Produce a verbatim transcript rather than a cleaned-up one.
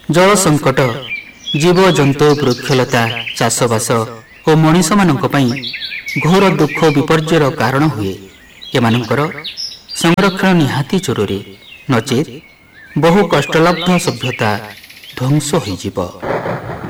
जल संकट जीवजंतु वृक्षलता चाषबास और मनीष मानक पई घोर दुख विपर्यर कारण हुए। एमानकर संरक्षण निहाती जरूरी, नचेत बहु कष्टलब्ध सभ्यता ध्वंस होइजिब।